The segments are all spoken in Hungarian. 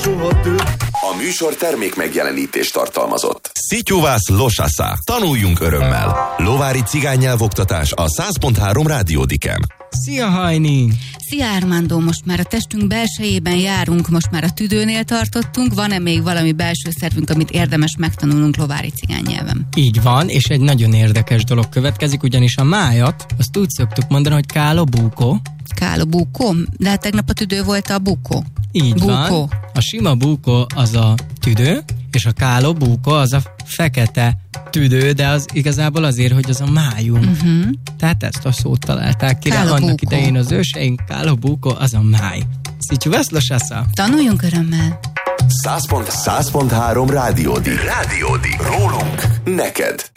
soha több. A műsor termék megjelenítést tartalmazott. Szityuvász Losasza. Tanuljunk örömmel. Lovári cigánynyelvoktatás a 100.3 Rádiódiken. Szia, Hajni! Szia, Armando! Most már a testünk belsejében járunk, most már a tüdőnél tartottunk. Van-e még valami belső szervünk, amit érdemes megtanulnunk lovári cigánynyelven? Így van, és egy nagyon érdekes dolog következik, ugyanis a májat, azt úgy szoktuk mondani, hogy kálo búko. Kálo búko? De hát tegnap a tüdő volt a búko. Így van. A sima búko az a tüdő, és a kálo búko az a fekete tüdő, de az igazából azért, hogy az a májunk. Tehát ezt a szót találták ki, annak idején az őseink, kálo búko az a máj. Szityuvász Losasza. Tanuljunk örömmel. 100.3 Rádiódik. Rólunk neked.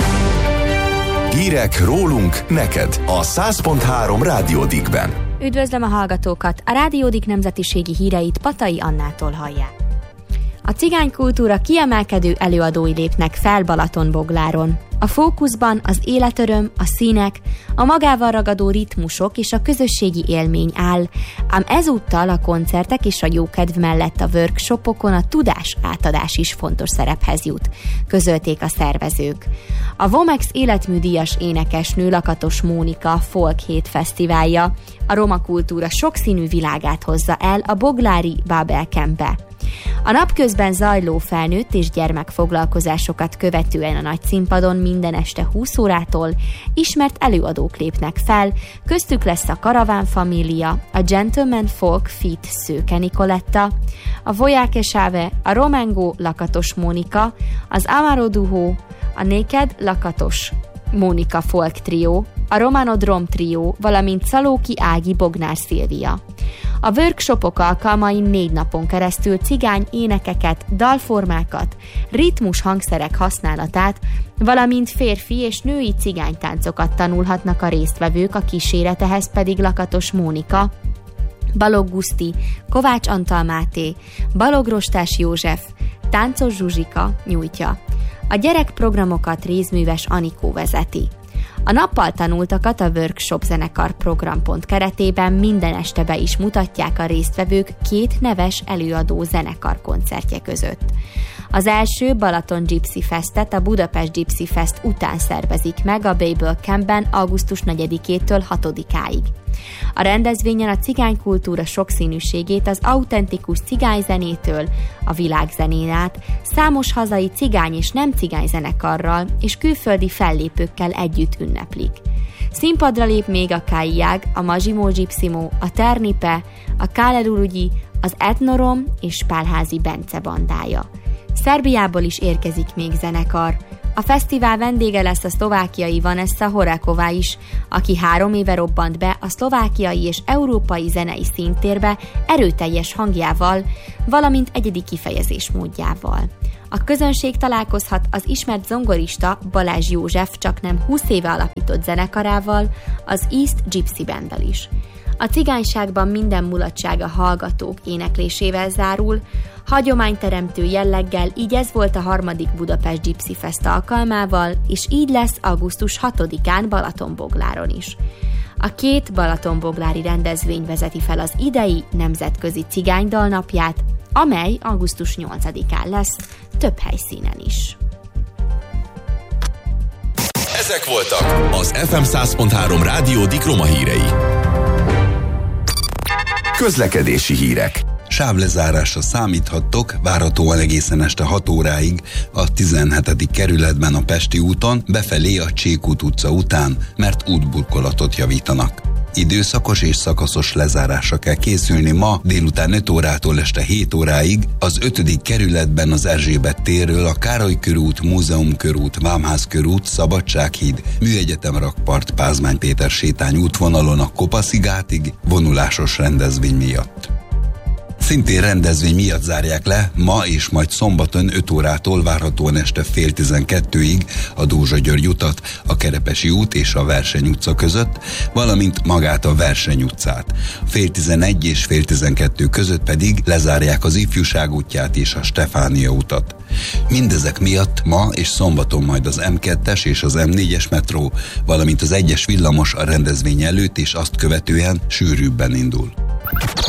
Hírek rólunk neked a 100.3 Rádiódikben. Üdvözlöm a hallgatókat! A Rádiódik nemzetiségi híreit Patai Annától hallják. A cigánykultúra kiemelkedő előadói lépnek fel Balatonbogláron. A fókuszban az életöröm, a színek, a magával ragadó ritmusok és a közösségi élmény áll, ám ezúttal a koncertek és a jókedv mellett a workshopokon a tudás átadás is fontos szerephez jut, közölték a szervezők. A Vomex életműdíjas énekesnő Lakatos Mónika Folk Hét Fesztiválja a roma kultúra sokszínű világát hozza el a boglári Babel Campbe. A napközben zajló felnőtt és gyermekfoglalkozásokat követően a nagy színpadon minden este 20 órától ismert előadók lépnek fel, köztük lesz a Karaván Família, a Gentleman Folk feat. Szőke Nikoletta, a Voyage Chave, a Romengo Lakatos Mónika, az Amaro Duho, a Naked Lakatos Mónika Folk Trio, a Romano Drom Trio, valamint Szalóki Ági Bognár Szilvia. A workshopok alkalmain 4 napon keresztül cigány énekeket, dalformákat, ritmus hangszerek használatát, valamint férfi és női cigánytáncokat tanulhatnak a résztvevők, a kíséretehez pedig Lakatos Mónika, Balogh Guszti, Kovács Antal Máté, Balogh Rostás József, Táncos Zsuzsika nyújtja. A gyerekprogramokat Rézműves Anikó vezeti. A nappal tanultakat a Workshop Zenekar programpont keretében minden este be is mutatják a résztvevők 2 neves előadó zenekar koncertje között. Az első Balaton Gypsy Festet a Budapest Gypsy Fest után szervezik meg a Babel Campben augusztus 4-től 6-áig. A rendezvényen a cigánykultúra sokszínűségét az autentikus cigányzenétől a világzenén át számos hazai cigány és nem cigány zenekarral és külföldi fellépőkkel együtt ünneplik. Színpadra lép még a Kaiag, a Majimo Gypsimo, a Ternipe, a Kálerurugyi, az Etnorom és Pálházi Bence bandája. Szerbiából is érkezik még zenekar. A fesztivál vendége lesz a szlovákiai Vanessa Horáková is, aki 3 éve robbant be a szlovákiai és európai zenei színtérbe erőteljes hangjával, valamint egyedi kifejezésmódjával. A közönség találkozhat az ismert zongorista Balázs József csaknem 20 éve alapított zenekarával, az East Gypsy Banddal is. A cigányságban minden mulatság a hallgatók éneklésével zárul, hagyományteremtő jelleggel, így ez volt a 3. Budapest Gypsy Fest alkalmával, és így lesz augusztus 6-án Balatonbogláron is. A 2 balatonboglári rendezvény vezeti fel az idei nemzetközi cigánydalnapját, amely augusztus 8-án lesz, több helyszínen is. Ezek voltak az FM 100.3 Rádiódik roma hírei. Közlekedési hírek. Sávlezárásra számíthattok, várhatóan egészen este 6 óráig a 17. kerületben a Pesti úton, befelé a Csékút utca után, mert útburkolatot javítanak. Időszakos és szakaszos lezárásra kell készülni ma délután 5 órától este 7 óráig az 5. kerületben az Erzsébet térről a Károly körút, Múzeum körút, Vámház körút, Szabadsághíd, Műegyetem rakpart, Pázmány Péter sétány útvonalon a Kopaszigátig vonulásos rendezvény miatt. Szintén rendezvény miatt zárják le ma és majd szombaton 5 órától várhatóan este fél 12-ig a Dózsa György utat, a Kerepesi út és a Verseny utca között, valamint magát a Verseny utcát. Fél 11 és fél 12 között pedig lezárják az Ifjúság útját és a Stefánia utat. Mindezek miatt ma és szombaton majd az M2-es és az M4-es metró, valamint az 1-es villamos a rendezvény előtt és azt követően sűrűbben indul.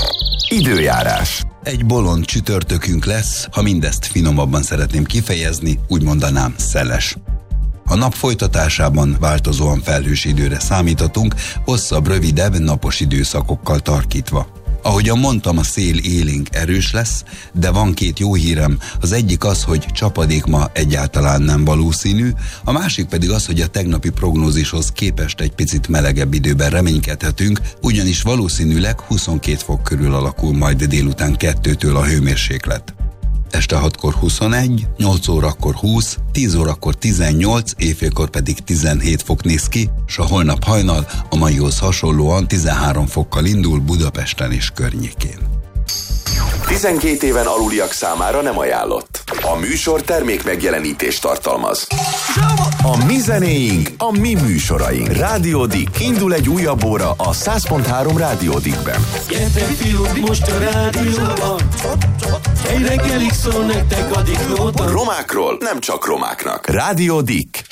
Időjárás. Egy bolond csütörtökünk lesz, ha mindezt finomabban szeretném kifejezni, úgy mondanám szeles. A nap folytatásában változóan felhős időre számíthatunk, hosszabb, rövidebb napos időszakokkal tarkítva. Ahogyan mondtam, a szél élénk erős lesz, de van két jó hírem. Az egyik az, hogy csapadék ma egyáltalán nem valószínű, a másik pedig az, hogy a tegnapi prognózishoz képest egy picit melegebb időben reménykedhetünk, ugyanis valószínűleg 22 fok körül alakul majd délután 2-től a hőmérséklet. Este 6-kor 21, 8 órakor 20, 10 órakor 18, éjfélkor pedig 17 fok néz ki, s a holnap hajnal a maihoz hasonlóan 13 fokkal indul Budapesten és környékén. 12 éven aluliak számára nem ajánlott. A műsor termék megjelenítést tartalmaz. A mi zenéink, a mi műsoraink. Rádió Dick. Indul egy újabb óra a 100.3 Rádió Dickben. Gyertek fiúk, most a rádióban. Egy reggelig szól nektek a Dick Nóta. Romákról nem csak romáknak. Rádió Dick.